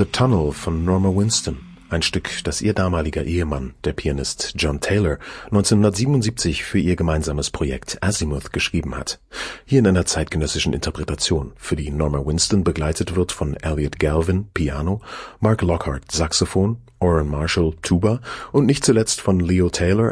The Tunnel von Norma Winston, ein Stück, das ihr damaliger Ehemann, der Pianist John Taylor, 1977 für ihr gemeinsames Projekt Azimuth geschrieben hat. Hier in einer zeitgenössischen Interpretation, für die Norma Winston begleitet wird von Elliot Galvin, Piano, Mark Lockhart, Saxophon, Oren Marshall, Tuba und nicht zuletzt von Leo Taylor